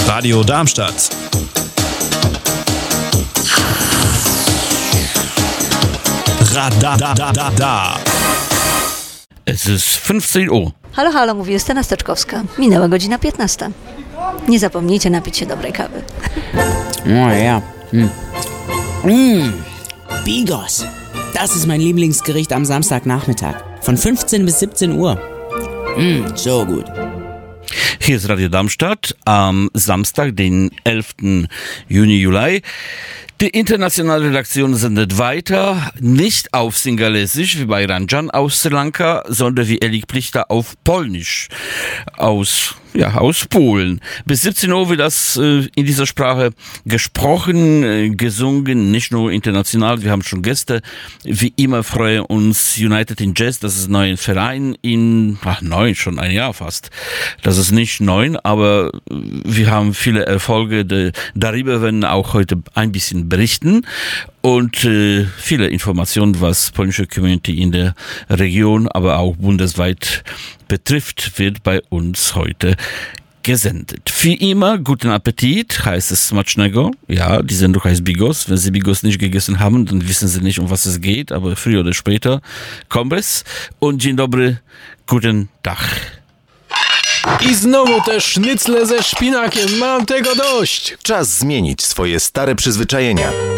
Radio Darmstadt. Radada. Es ist 15 Uhr. Halo, halo, mówi Justyna Steczkowska. Minęła godzina 15. Nie zapomnijcie napić się dobrej kawy. Oh ja. Bigos. Das ist mein Lieblingsgericht am Samstagnachmittag. Von 15 bis 17 Uhr. So gut. Hier ist Radio Darmstadt am Samstag, den 11. Juni. Die internationale Redaktion sendet weiter, nicht auf Singalesisch wie bei Ranjan aus Sri Lanka, sondern wie Elik Plichter auf Polnisch aus Polen. Bis 17 Uhr wird das in dieser Sprache gesprochen, gesungen, nicht nur international. Wir haben schon Gäste. Wie immer freuen uns United in Jazz, das ist ein neuer Verein schon ein Jahr fast. Das ist nicht neu, aber wir haben viele Erfolge. Darüber werden auch heute ein bisschen berichten und viele Informationen, was polnische Community in der Region, aber auch bundesweit betrifft, wird bei uns heute gesendet. Wie immer, guten Appetit, heißt es smacznego. Ja, die Sendung heißt Bigos. Wenn Sie Bigos nicht gegessen haben, dann wissen Sie nicht, um was es geht, aber früher oder später kommt es. Und dzień dobry, guten Tag. I znowu te sznycle ze szpinakiem, mam tego dość! Czas zmienić swoje stare przyzwyczajenia.